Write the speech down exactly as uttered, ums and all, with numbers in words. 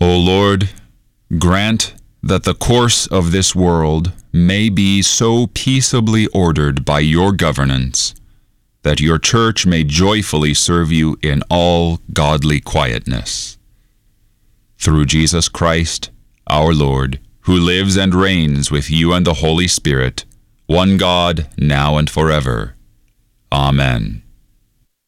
O Lord, grant that the course of this world may be so peaceably ordered by your governance that your church may joyfully serve you in all godly quietness. Through Jesus Christ, our Lord, who lives and reigns with you and the Holy Spirit, one God, now and forever. Amen.